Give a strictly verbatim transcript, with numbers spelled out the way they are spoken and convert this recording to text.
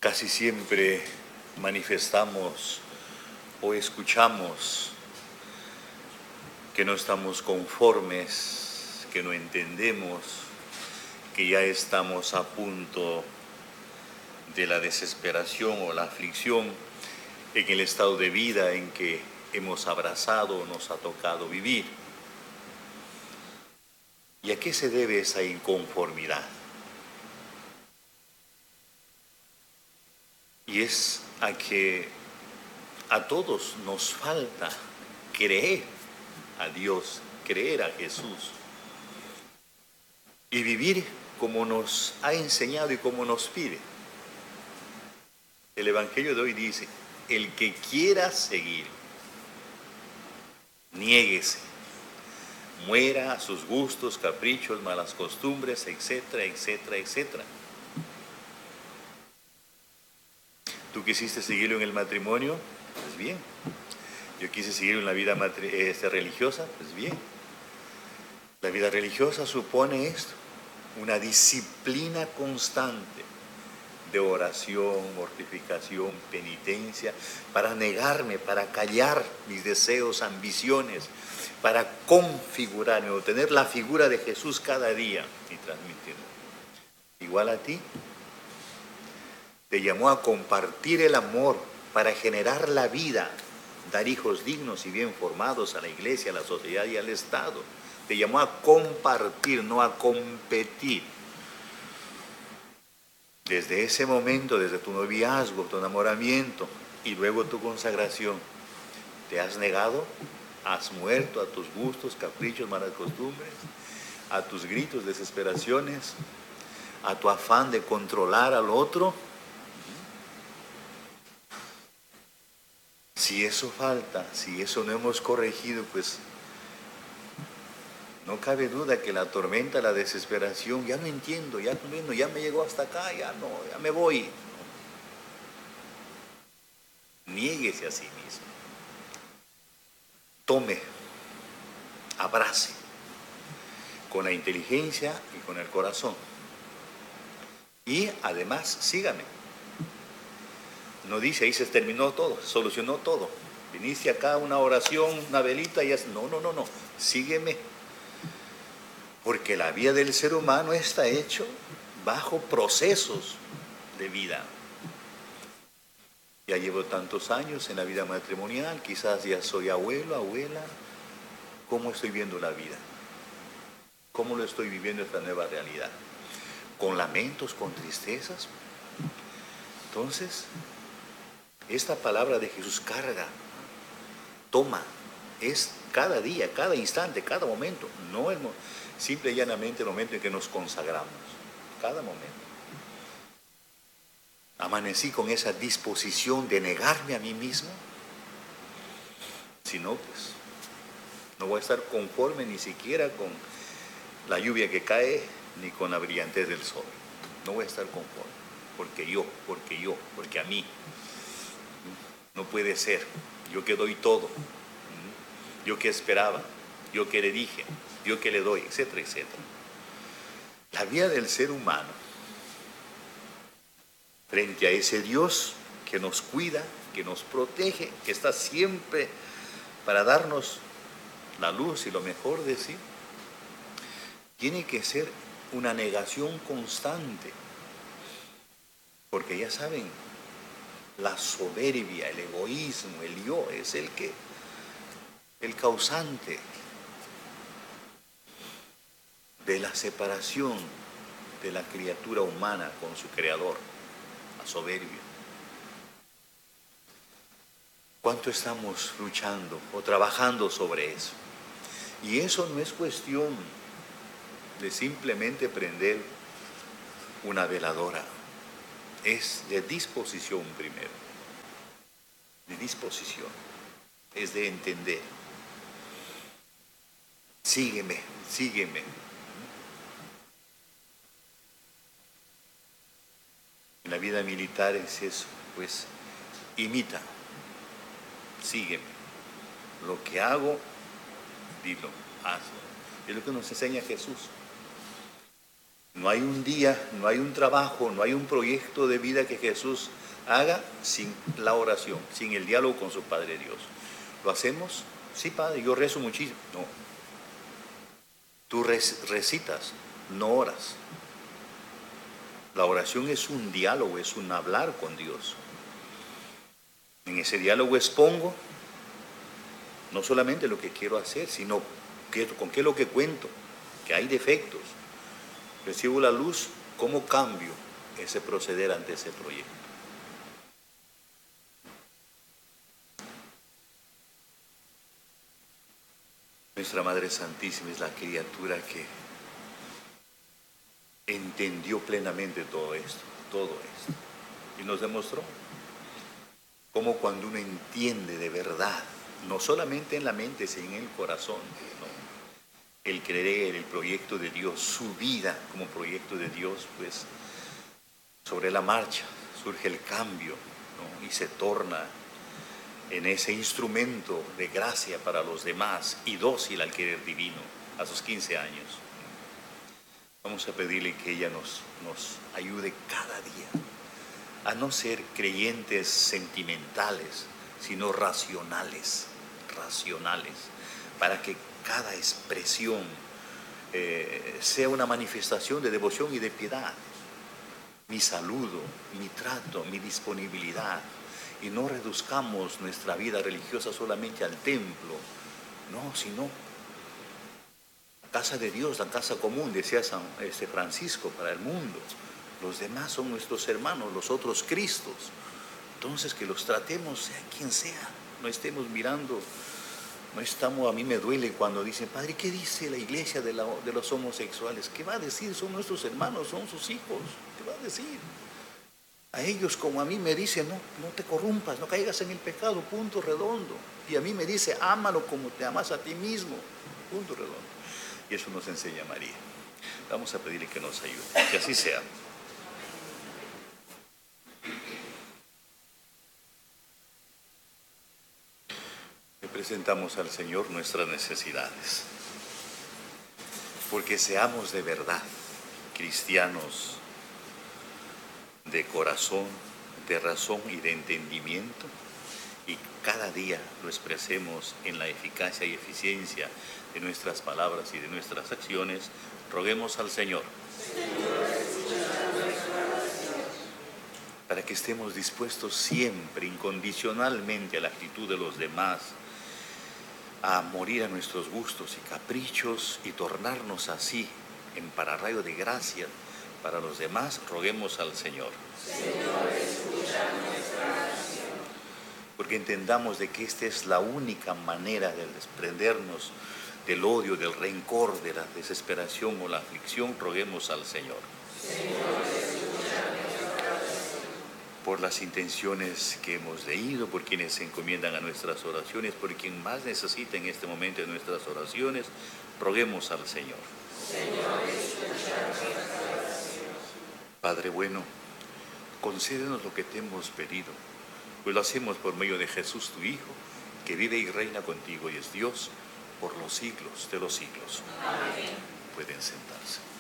Casi siempre manifestamos o escuchamos que no estamos conformes, que no entendemos, que ya estamos a punto de la desesperación o la aflicción en el estado de vida en que hemos abrazado o nos ha tocado vivir. ¿Y a qué se debe esa inconformidad? Y es a que a todos nos falta creer a Dios, creer a Jesús y vivir como nos ha enseñado y como nos pide. El Evangelio de hoy dice, el que quiera seguir, niéguese, muera a sus gustos, caprichos, malas costumbres, etcétera, etcétera, etcétera. ¿Tú quisiste seguirlo en el matrimonio? Pues bien. Yo quise seguirlo en la vida este, religiosa, pues bien. La vida religiosa supone esto, una disciplina constante de oración, mortificación, penitencia, para negarme, para callar mis deseos, ambiciones, para configurarme o tener la figura de Jesús cada día y transmitirlo. Igual a ti, te llamó a compartir el amor para generar la vida, dar hijos dignos y bien formados a la iglesia, a la sociedad y al Estado. Te llamó a compartir, no a competir. Desde ese momento, desde tu noviazgo, tu enamoramiento y luego tu consagración, ¿te has negado? ¿Has muerto a tus gustos, caprichos, malas costumbres? ¿A tus gritos, desesperaciones? ¿A tu afán de controlar al otro? Si eso falta, si eso no hemos corregido, pues no cabe duda que la tormenta, la desesperación, ya no entiendo, ya no entiendo, ya me llegó hasta acá, ya no, ya me voy. Niéguese a sí mismo. Tome, abrace, con la inteligencia y con el corazón. Y además, sígame. No dice, ahí se terminó todo, se solucionó todo. Viniste acá una oración, una velita y ya... No, no, no, no, sígueme. Porque la vida del ser humano está hecho bajo procesos de vida. Ya llevo tantos años en la vida matrimonial, quizás ya soy abuelo, abuela. ¿Cómo estoy viendo la vida? ¿Cómo lo estoy viviendo esta nueva realidad? ¿Con lamentos, con tristezas? Entonces, esta palabra de Jesús carga, toma, es cada día, cada instante, cada momento, no es simple y llanamente el momento en que nos consagramos, cada momento. Amanecí con esa disposición de negarme a mí mismo, si no, pues no voy a estar conforme ni siquiera con la lluvia que cae, ni con la brillantez del sol. No voy a estar conforme, porque yo, porque yo, porque a mí. No puede ser, yo que doy todo, yo que esperaba, yo que le dije, yo que le doy, etcétera, etcétera. La vida del ser humano, frente a ese Dios que nos cuida, que nos protege, que está siempre para darnos la luz y lo mejor de sí, tiene que ser una negación constante, porque ya saben, la soberbia, el egoísmo, el yo, es el que, el causante de la separación de la criatura humana con su creador, la soberbia. ¿Cuánto estamos luchando o trabajando sobre eso? Y eso no es cuestión de simplemente prender una veladora. Es de disposición primero, de disposición, es de entender. Sígueme, sígueme. En la vida militar es eso, pues imita, sígueme. Lo que hago, dilo, hazlo. Es lo que nos enseña Jesús. No hay un día, no hay un trabajo, no hay un proyecto de vida que Jesús haga sin la oración, sin el diálogo con su Padre Dios. ¿Lo hacemos? Sí, Padre, yo rezo muchísimo. No. Tú recitas, no oras. La oración es un diálogo, es un hablar con Dios. En ese diálogo expongo no solamente lo que quiero hacer, sino que, con qué es lo que cuento, que hay defectos. Recibo la luz, ¿cómo cambio ese proceder ante ese proyecto? Nuestra Madre Santísima es la criatura que entendió plenamente todo esto, todo esto, y nos demostró cómo cuando uno entiende de verdad, no solamente en la mente, sino en el corazón, ¿no?, el creer el proyecto de Dios, su vida como proyecto de Dios, pues sobre la marcha surge el cambio, ¿no?, y se torna en ese instrumento de gracia para los demás y dócil al querer divino a sus quince años. Vamos a pedirle que ella nos, nos ayude cada día a no ser creyentes sentimentales, sino racionales, racionales, para que cada expresión eh, sea una manifestación de devoción y de piedad. Mi saludo, mi trato, mi disponibilidad, y no reduzcamos nuestra vida religiosa solamente al templo, no, sino la casa de Dios, la casa común, decía San este Francisco, para el mundo. Los demás son nuestros hermanos, los otros Cristos. Entonces que los tratemos, sea quien sea, no estemos mirando, no estamos, a mí me duele cuando dicen, Padre, ¿qué dice la iglesia de, la, de los homosexuales? ¿Qué va a decir? Son nuestros hermanos, son sus hijos, ¿qué va a decir? A ellos como a mí me dice, no, no te corrompas, no caigas en el pecado, punto redondo. Y a mí me dice, ámalo como te amas a ti mismo, punto redondo. Y eso nos enseña María. Vamos a pedirle que nos ayude, que así sea. Le presentamos al Señor nuestras necesidades, porque seamos de verdad cristianos de corazón, de razón y de entendimiento, y cada día lo expresemos en la eficacia y eficiencia de nuestras palabras y de nuestras acciones. Roguemos al Señor, para que estemos dispuestos siempre, incondicionalmente, a la actitud de los demás, a morir a nuestros gustos y caprichos y tornarnos así en pararrayo de gracia para los demás. Roguemos al Señor. Señor, escucha nuestra oración. Porque entendamos de que esta es la única manera de desprendernos del odio, del rencor, de la desesperación o la aflicción. Roguemos al Señor. Señor, escucha nuestra oración. Por las intenciones que hemos leído, por quienes se encomiendan a nuestras oraciones, por quien más necesita en este momento de nuestras oraciones, roguemos al Señor. Señor, escucha nuestra oración. Padre bueno, concédenos lo que te hemos pedido, pues lo hacemos por medio de Jesús, tu Hijo, que vive y reina contigo y es Dios por los siglos de los siglos. Amén. Pueden sentarse.